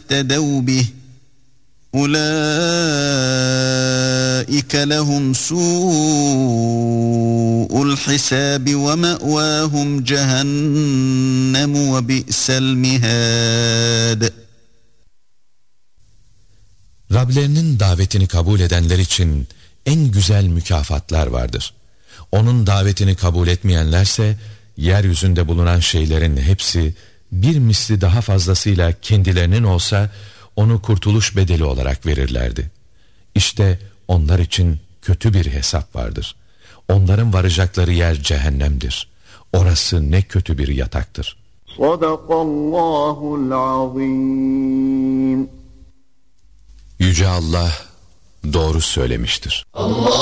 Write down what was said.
اهْتَدَوْا بِهِ أُولَٰئِكَ لَهُمْ سُوءُ الْحِسَابِ وَمَأْوَاهُمْ جَهَنَّمُ وَبِئْسَ الْمِهَادُ. Rablerinin davetini kabul edenler için en güzel mükafatlar vardır. Onun davetini kabul etmeyenlerse yeryüzünde bulunan şeylerin hepsi bir misli daha fazlasıyla kendilerinin olsa onu kurtuluş bedeli olarak verirlerdi. İşte onlar için kötü bir hesap vardır. Onların varacakları yer cehennemdir. Orası ne kötü bir yataktır. Sadakallahul azim. Yüce Allah doğru söylemiştir. Allah